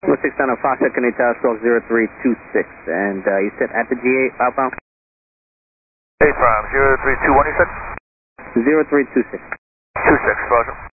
16 on a Fox Echo Tower, stroke 0326, and you said at the G8 outbound? 8 prime, 032, what you said? 0326. 26, roger.